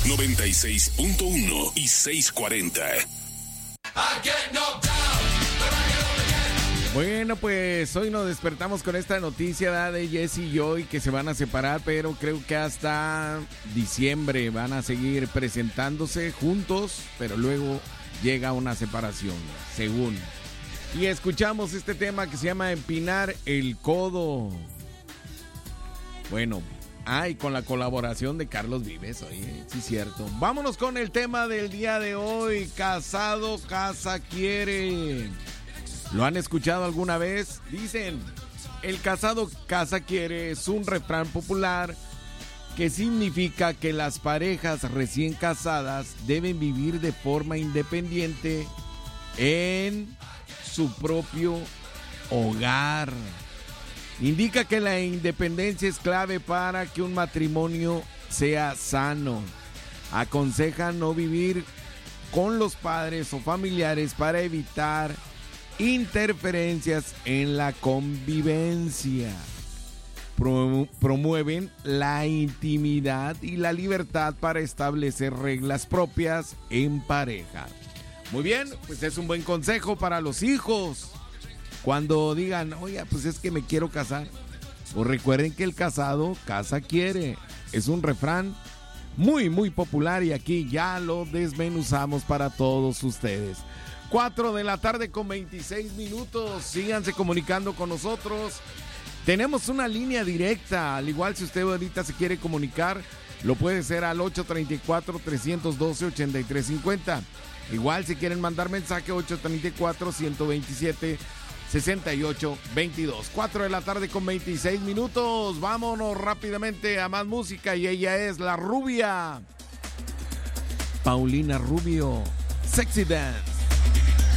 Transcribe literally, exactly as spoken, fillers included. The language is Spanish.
noventa y seis punto uno y seiscientos cuarenta. Bueno, pues hoy nos despertamos con esta noticia, ¿verdad?, de Jesse y Joy, que se van a separar, pero creo que hasta diciembre van a seguir presentándose juntos, pero luego llega una separación, según. Y escuchamos este tema que se llama Empinar el Codo. Bueno, ay, con la colaboración de Carlos Vives, oye, sí, cierto. Vámonos con el tema del día de hoy. Casado, casa quiere. ¿Lo han escuchado alguna vez? Dicen, el casado casa quiere es un refrán popular que significa que las parejas recién casadas deben vivir de forma independiente en su propio hogar. Indica que la independencia es clave para que un matrimonio sea sano. Aconseja no vivir con los padres o familiares para evitar interferencias en la convivencia. Promueven la intimidad y la libertad para establecer reglas propias en pareja. Muy bien, pues es un buen consejo para los hijos. Cuando digan, oye, pues es que me quiero casar, pues recuerden que el casado casa quiere. Es un refrán muy, muy popular y aquí ya lo desmenuzamos para todos ustedes. cuatro de la tarde con veintiséis minutos. Síganse comunicando con nosotros. Tenemos una línea directa. Al igual, si usted ahorita se quiere comunicar, lo puede hacer al ocho tres cuatro, tres uno dos, ocho tres cinco cero. Igual, si quieren mandar mensaje, ocho tres cuatro, uno dos siete, seis ocho dos dos. cuatro de la tarde con veintiséis minutos. Vámonos rápidamente a más música. Y ella es la rubia Paulina Rubio. Sexy Dance.